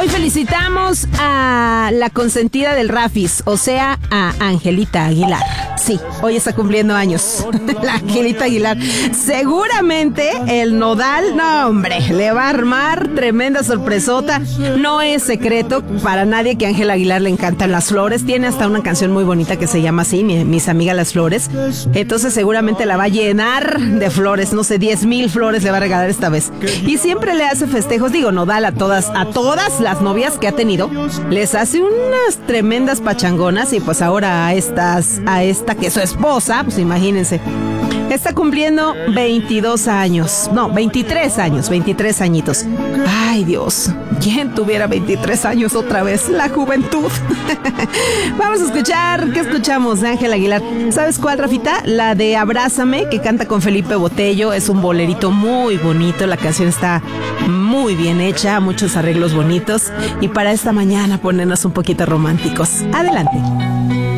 Hoy felicitamos a la consentida del Rafis, o sea, a Angelita Aguilar. Sí, hoy está cumpliendo años la Angelita Aguilar. Seguramente el Nodal, no hombre, le va a armar tremenda sorpresota. No es secreto para nadie que a Ángela Aguilar le encantan las flores. Tiene hasta una canción muy bonita que se llama así, Mis amigas las flores. Entonces seguramente la va a llenar de flores, no sé, 10,000 flores le va a regalar esta vez. Y siempre le hace festejos, digo, Nodal a todas las novias que ha tenido, les hace unas tremendas pachangonas y pues ahora a esta que es su esposa, pues imagínense. Está cumpliendo 22 años. No, 23 años, 23 añitos. Ay, Dios. ¿Quién tuviera 23 años otra vez? La juventud. Vamos a escuchar. ¿Qué escuchamos de Ángela Aguilar? ¿Sabes cuál, Rafita? La de Abrázame, que canta con Felipe Botello. Es un bolerito muy bonito. La canción está muy bien hecha, muchos arreglos bonitos. Y para esta mañana ponernos un poquito románticos. Adelante.